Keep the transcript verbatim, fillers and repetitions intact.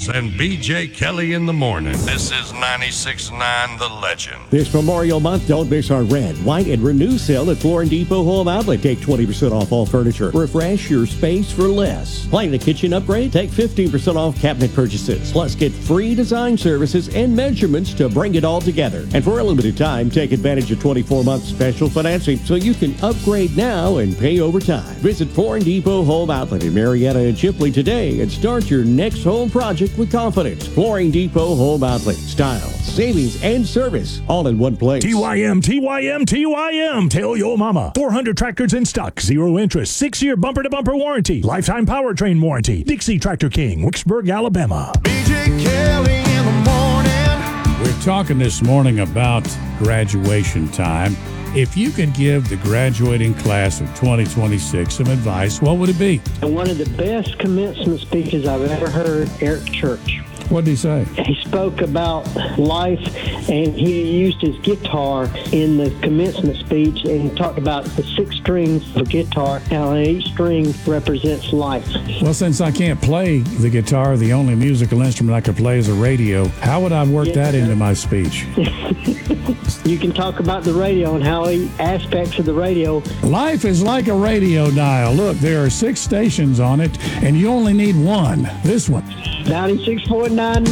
Nichols and B J Kelly in the morning. This is ninety-six point nine The Legend. This Memorial Month, don't miss our red, white, and renew sale at Floor and Depot Home Outlet. Take twenty percent off all furniture. Refresh your space for less. Planning a kitchen upgrade? Take fifteen percent off cabinet purchases. Plus, get free design services and measurements to bring it all together. And for a limited time, take advantage of twenty-four month special financing so you can upgrade now and pay over time. Visit Floor and Depot Home Outlet in Marietta and Chipley today and start your next home project with confidence. Flooring Depot Home Outlet. Style, savings, and service all in one place. T Y M, T Y M, T Y M. Tell your mama. four hundred tractors in stock. Zero interest. Six-year bumper-to-bumper warranty. Lifetime powertrain warranty. Dixie Tractor King, Wicksburg, Alabama. B J Kelly in the morning. We're talking this morning about graduation time. If you could give the graduating class of twenty twenty-six some advice, what would it be? And one of the best commencement speeches I've ever heard, Eric Church. What did he say? He spoke about life, and he used his guitar in the commencement speech, and he talked about the six strings of a guitar, how each string represents life. Well, since I can't play the guitar, the only musical instrument I could play is a radio, how would I work Yeah. that into my speech? You can talk about the radio and how he, aspects of the radio. Life is like a radio dial. Look, there are six stations on it, and you only need one. This one. ninety-six point nine